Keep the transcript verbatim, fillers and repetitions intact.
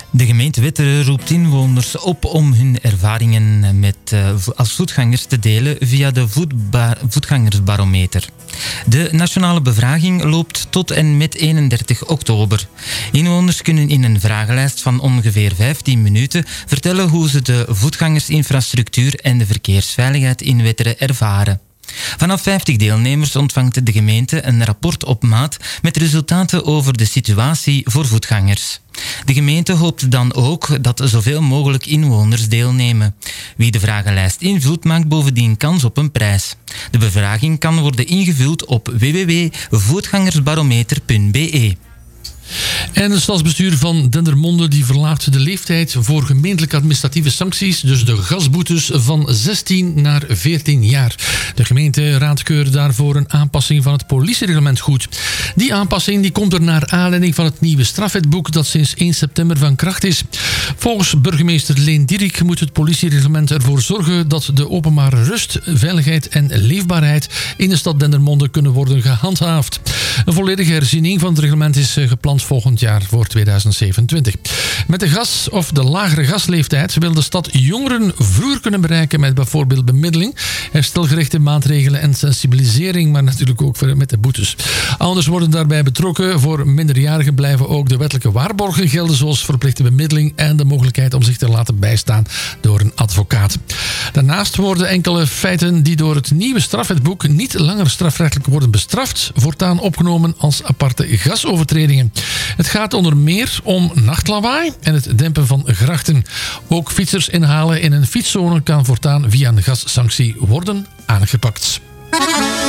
De gemeente Wetteren roept inwoners op om hun ervaringen met, uh, als voetgangers te delen via de voetba- voetgangersbarometer. De nationale bevraging loopt tot en met eenendertig oktober. Inwoners kunnen in een vragenlijst van ongeveer vijftien minuten vertellen hoe ze de voetgangersinfrastructuur en de verkeersveiligheid in Wetteren ervaren. Vanaf vijftig deelnemers ontvangt de gemeente een rapport op maat met resultaten over de situatie voor voetgangers. De gemeente hoopt dan ook dat zoveel mogelijk inwoners deelnemen. Wie de vragenlijst invult, maakt bovendien kans op een prijs. De bevraging kan worden ingevuld op w w w punt voetgangersbarometer punt b e. En het stadsbestuur van Dendermonde die verlaagt de leeftijd voor gemeentelijke administratieve sancties, dus de gasboetes, van zestien naar veertien jaar. De gemeenteraad keurt daarvoor een aanpassing van het politiereglement goed. Die aanpassing die komt er naar aanleiding van het nieuwe strafwetboek dat sinds één september van kracht is. Volgens burgemeester Leen Dierik moet het politiereglement ervoor zorgen dat de openbare rust, veiligheid en leefbaarheid in de stad Dendermonde kunnen worden gehandhaafd. Een volledige herziening van het reglement is gepland volgend jaar voor tweeduizend zevenentwintig. Met de gas- of de lagere gasleeftijd wil de stad jongeren vroeger kunnen bereiken met bijvoorbeeld bemiddeling, herstelgerichte maatregelen en sensibilisering, maar natuurlijk ook met de boetes. Ouders worden daarbij betrokken. Voor minderjarigen blijven ook de wettelijke waarborgen gelden, zoals verplichte bemiddeling en de mogelijkheid om zich te laten bijstaan door een advocaat. Daarnaast worden enkele feiten die door het nieuwe strafwetboek niet langer strafrechtelijk worden bestraft, voortaan opgenomen als aparte gasovertredingen. Het gaat onder meer om nachtlawaai en het dempen van grachten. Ook fietsers inhalen in een fietszone kan voortaan via een gassanctie worden aangepakt.